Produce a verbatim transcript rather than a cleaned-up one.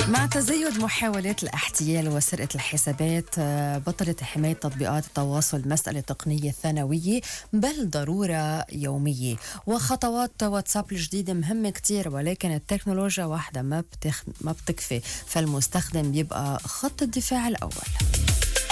مع تزايد محاولات الاحتيال وسرقة الحسابات بطلت حماية تطبيقات التواصل مسألة تقنية ثانوية بل ضرورة يومية. وخطوات واتساب الجديدة مهمة كتير، ولكن التكنولوجيا واحدة ما, بتخ... ما بتكفي، فالمستخدم بيبقى خط الدفاع الأول.